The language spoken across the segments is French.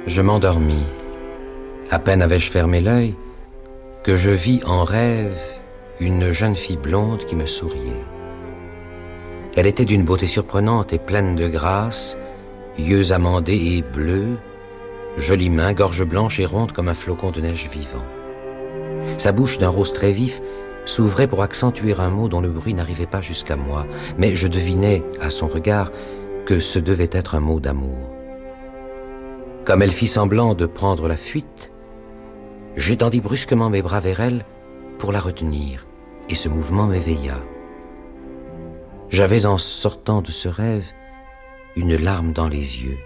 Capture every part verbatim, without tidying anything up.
Je m'endormis. À peine avais-je fermé l'œil que je vis en rêve une jeune fille blonde qui me souriait. Elle était d'une beauté surprenante et pleine de grâce, yeux amandés et bleus, jolies mains, gorge blanche et ronde comme un flocon de neige vivant. Sa bouche d'un rose très vif s'ouvrait pour accentuer un mot dont le bruit n'arrivait pas jusqu'à moi, mais je devinais à son regard que ce devait être un mot d'amour. Comme elle fit semblant de prendre la fuite, j'étendis brusquement mes bras vers elle pour la retenir, et ce mouvement m'éveilla. J'avais en sortant de ce rêve une larme dans les yeux.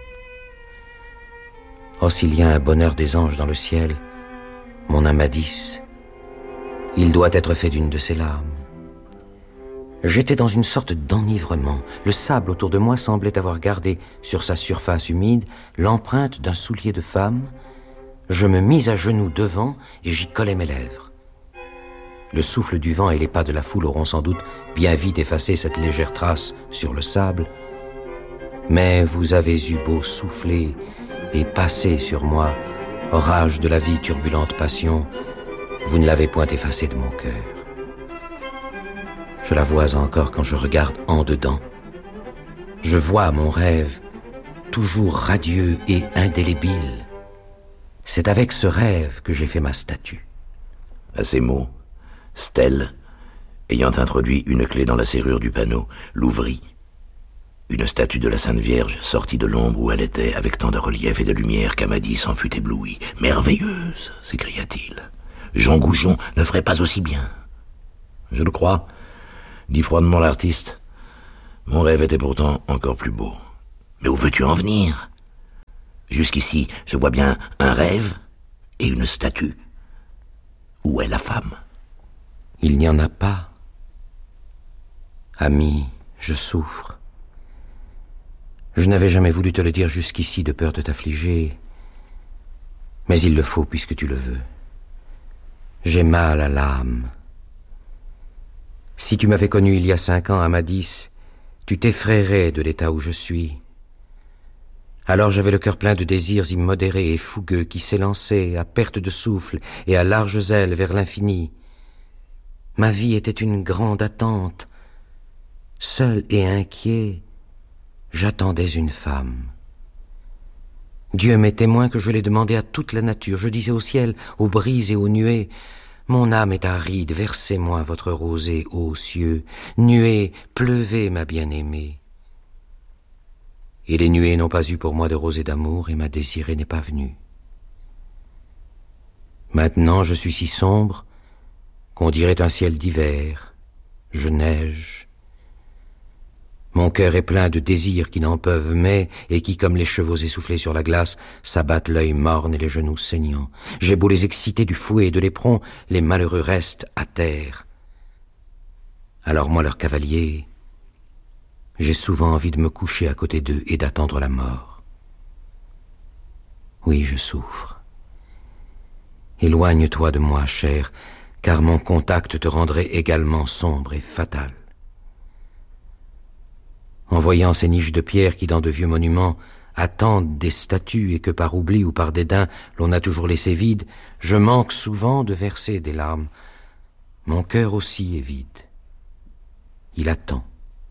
Oh, s'il y a un bonheur des anges dans le ciel, mon Amadis, il doit être fait d'une de ces larmes. J'étais dans une sorte d'enivrement. Le sable autour de moi semblait avoir gardé sur sa surface humide l'empreinte d'un soulier de femme. Je me mis à genoux devant et j'y collai mes lèvres. Le souffle du vent et les pas de la foule auront sans doute bien vite effacé cette légère trace sur le sable. Mais vous avez eu beau souffler et passer sur moi, orage de la vie, turbulente passion, vous ne l'avez point effacé de mon cœur. Je la vois encore quand je regarde en dedans. Je vois mon rêve toujours radieux et indélébile. C'est avec ce rêve que j'ai fait ma statue. À ces mots, Stèle, ayant introduit une clé dans la serrure du panneau, l'ouvrit. Une statue de la Sainte Vierge sortit de l'ombre où elle était, avec tant de relief et de lumière qu'Amadis en fut ébloui. « Merveilleuse !» s'écria-t-il. « Jean Goujon ne ferait pas aussi bien. »« Je le crois, » dit froidement l'artiste. « Mon rêve était pourtant encore plus beau. Mais où veux-tu en venir ? Jusqu'ici, je vois bien un rêve et une statue. Où est la femme ? » Il n'y en a pas. Ami, je souffre. Je n'avais jamais voulu te le dire jusqu'ici de peur de t'affliger, mais il le faut puisque tu le veux. J'ai mal à l'âme. Si tu m'avais connu il y a cinq ans, Amadis, tu t'effraierais de l'état où je suis. Alors j'avais le cœur plein de désirs immodérés et fougueux qui s'élançaient à perte de souffle et à larges ailes vers l'infini. Ma vie était une grande attente. Seul et inquiet, j'attendais une femme. Dieu m'est témoin que je l'ai demandé à toute la nature. Je disais au ciel, aux brises et aux nuées, « Mon âme est aride, versez-moi votre rosée, ô cieux. Nuées, pleuvez, ma bien-aimée. » Et les nuées n'ont pas eu pour moi de rosée d'amour, et ma désirée n'est pas venue. Maintenant je suis si sombre qu'on dirait un ciel d'hiver. Je neige. Mon cœur est plein de désirs qui n'en peuvent mais, et qui, comme les chevaux essoufflés sur la glace, s'abattent l'œil morne et les genoux saignants. J'ai beau les exciter du fouet et de l'éperon, les malheureux restent à terre. Alors moi, leur cavalier, j'ai souvent envie de me coucher à côté d'eux et d'attendre la mort. Oui, je souffre. Éloigne-toi de moi, cher, car mon contact te rendrait également sombre et fatal. En voyant ces niches de pierre qui, dans de vieux monuments, attendent des statues et que par oubli ou par dédain l'on a toujours laissé vides, je manque souvent de verser des larmes. Mon cœur aussi est vide. Il attend.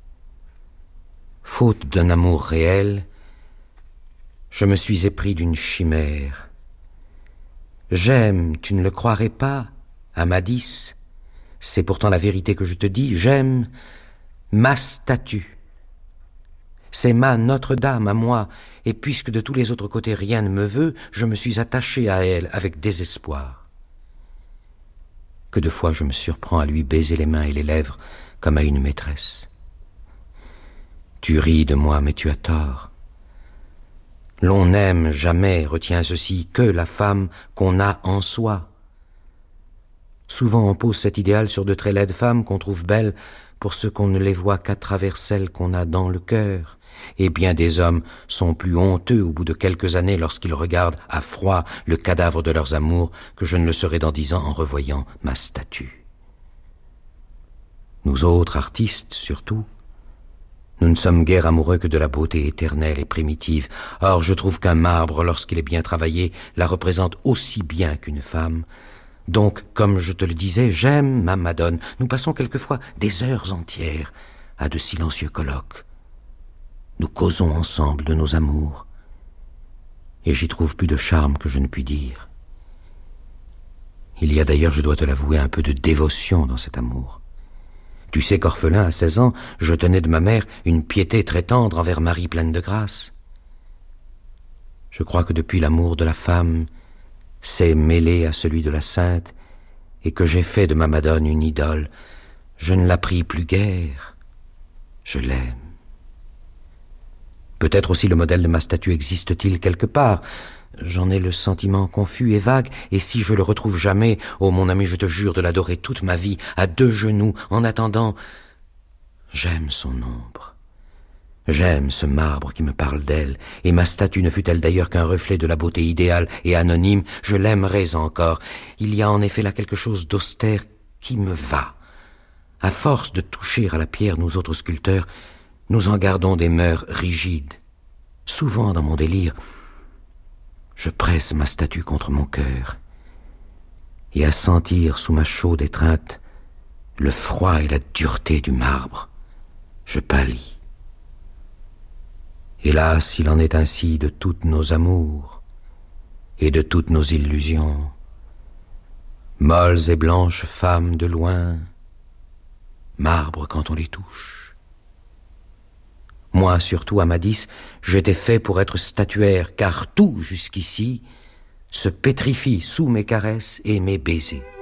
Faute d'un amour réel, je me suis épris d'une chimère. J'aime, tu ne le croirais pas, Amadis, c'est pourtant la vérité que je te dis, j'aime ma statue. C'est ma Notre-Dame à moi, et puisque de tous les autres côtés rien ne me veut, je me suis attaché à elle avec désespoir. Que de fois je me surprends à lui baiser les mains et les lèvres comme à une maîtresse. Tu ris de moi, mais tu as tort. L'on n'aime jamais, retiens ceci, que la femme qu'on a en soi. Souvent on pose cet idéal sur de très laides femmes qu'on trouve belles pour ce qu'on ne les voit qu'à travers celles qu'on a dans le cœur. Et bien des hommes sont plus honteux au bout de quelques années lorsqu'ils regardent à froid le cadavre de leurs amours que je ne le serai dans dix ans en revoyant ma statue. Nous autres artistes, surtout, Nous ne sommes guère amoureux que de la beauté éternelle et primitive. Or, je trouve qu'un marbre, lorsqu'il est bien travaillé, la représente aussi bien qu'une femme. Donc, comme je te le disais, j'aime ma Madone. Nous passons quelquefois des heures entières à de silencieux colloques. Nous causons ensemble de nos amours. Et j'y trouve plus de charme que je ne puis dire. Il y a d'ailleurs, je dois te l'avouer, un peu de dévotion dans cet amour. Tu sais qu'orphelin, à seize ans, je tenais de ma mère une piété très tendre envers Marie pleine de grâce. Je crois que depuis l'amour de la femme s'est mêlé à celui de la sainte, et que j'ai fait de ma Madone une idole, je ne la prie plus guère, je l'aime. Peut-être aussi le modèle de ma statue existe-t-il quelque part. J'en ai le sentiment confus et vague, et si je le retrouve jamais, oh mon ami, je te jure de l'adorer toute ma vie, à deux genoux, en attendant. J'aime son ombre. J'aime ce marbre qui me parle d'elle, et ma statue ne fut-elle d'ailleurs qu'un reflet de la beauté idéale et anonyme, je l'aimerais encore. Il y a en effet là quelque chose d'austère qui me va. À force de toucher à la pierre, nous autres sculpteurs, nous en gardons des mœurs rigides. Souvent, dans mon délire, je presse ma statue contre mon cœur, et à sentir sous ma chaude étreinte le froid et la dureté du marbre, je pâlis. Hélas, il en est ainsi de toutes nos amours et de toutes nos illusions. Molles et blanches femmes de loin, marbre quand on les touche. Moi, surtout, Amadis, j'étais fait pour être statuaire, car tout, jusqu'ici, se pétrifie sous mes caresses et mes baisers.